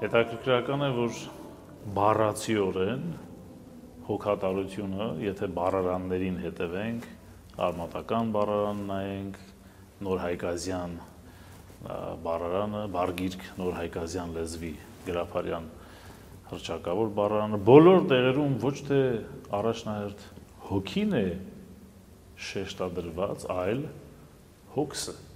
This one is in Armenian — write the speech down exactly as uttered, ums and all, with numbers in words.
Հետաքրքրական է, որ բառացիորեն հոգատարությունը, եթե բառարաններին հետևենք, արմատական բառարան նայենք, Նոր Հայկազյան բառարանը, բարգիրք Նոր Հայկազյան լեզվի գրաբարյան հռչակավոր բառարանը, բոլոր տեղերում ոչ թե առաջնահերթ հոգին է շեշտադրված, այլ հոգսը։